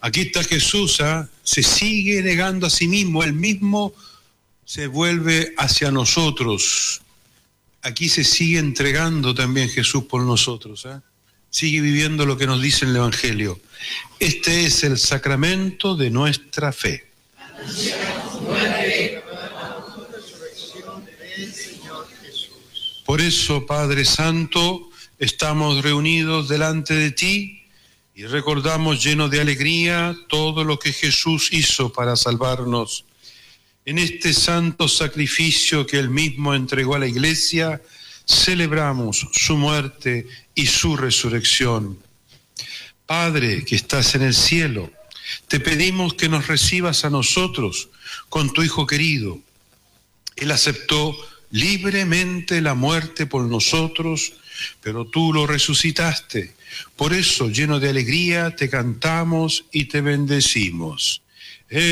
Aquí está Jesús, se sigue negando a sí mismo, él mismo se vuelve hacia nosotros. Aquí se sigue entregando también Jesús por nosotros, sigue viviendo lo que nos dice el Evangelio. Este es el sacramento de nuestra fe. Por eso, Padre Santo, estamos reunidos delante de ti y recordamos llenos de alegría todo lo que Jesús hizo para salvarnos. En este santo sacrificio que él mismo entregó a la Iglesia, celebramos su muerte y su resurrección. Padre que estás en el cielo, te pedimos que nos recibas a nosotros con tu Hijo querido. Él aceptó libremente la muerte por nosotros, pero tú lo resucitaste. Por eso, lleno de alegría, te cantamos y te bendecimos.